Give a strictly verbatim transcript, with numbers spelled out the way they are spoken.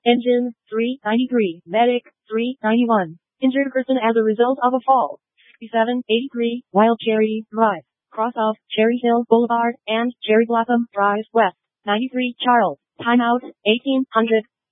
Engine, three ninety-three. Medic, three ninety-one. Injured person as a result of a fall, sixty-seven eighty-three. Wild Cherry Drive, cross off Cherry Hill Boulevard and Cherry Blossom Drive West, ninety-three Charles. Timeout, eighteen hundred.